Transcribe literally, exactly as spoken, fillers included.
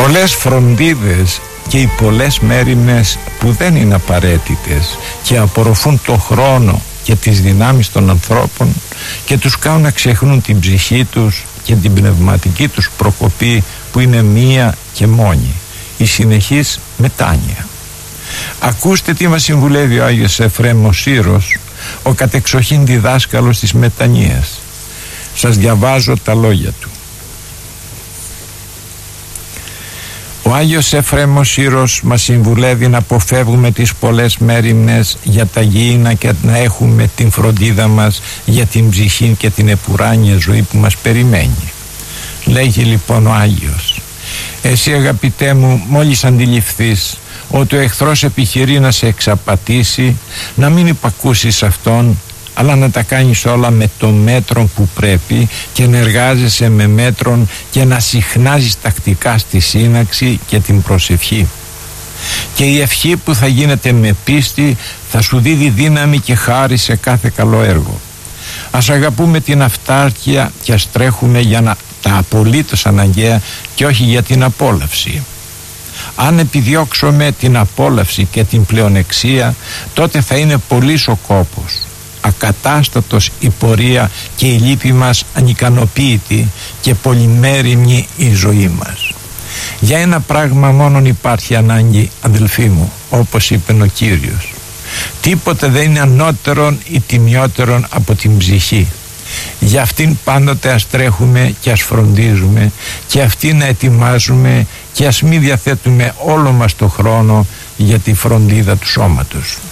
πολλές φροντίδες και οι πολλές μέριμνες που δεν είναι απαραίτητες και απορροφούν το χρόνο και τις δυνάμεις των ανθρώπων και τους κάνουν να ξεχνούν την ψυχή τους και την πνευματική τους προκοπή που είναι μία και μόνη, η συνεχής μετάνοια. Ακούστε τι μας συμβουλεύει ο Άγιος Εφραίμ ο Σύρος, ο κατεξοχήν διδάσκαλος της μετανοίας. Σας διαβάζω τα λόγια του. Ο Άγιος Εφραίμ ο Σύρος μας συμβουλεύει να αποφεύγουμε τις πολλές μέριμνες για τα γήινα και να έχουμε την φροντίδα μας για την ψυχή και την επουράνια ζωή που μας περιμένει. Λέγει λοιπόν ο Άγιος: εσύ αγαπητέ μου, μόλις αντιληφθείς ότι ο εχθρός επιχειρεί να σε εξαπατήσει, να μην υπακούσεις αυτόν, αλλά να τα κάνεις όλα με το μέτρο που πρέπει και να εργάζεσαι με μέτρον και να συχνάζεις τακτικά στη σύναξη και την προσευχή. Και η ευχή που θα γίνεται με πίστη θα σου δίδει δύναμη και χάρη σε κάθε καλό έργο. Ας αγαπούμε την αυτάρκεια και ας τρέχουμε για να, τα απολύτως αναγκαία και όχι για την απόλαυση. Αν επιδιώξουμε την απόλαυση και την πλεονεξία, τότε θα είναι πολύς ο κόπος, ακατάστατος η πορεία και η λύπη μας ανικανοποίητη και πολυμέριμνη η ζωή μας. Για ένα πράγμα μόνον υπάρχει ανάγκη, αδελφοί μου, όπως είπε ο Κύριος: τίποτε δεν είναι ανώτερον ή τιμιότερον από την ψυχή. Για αυτήν πάντοτε ας τρέχουμε και ας φροντίζουμε και αυτήν να ετοιμάζουμε και ας μην διαθέτουμε όλο μας το χρόνο για τη φροντίδα του σώματος.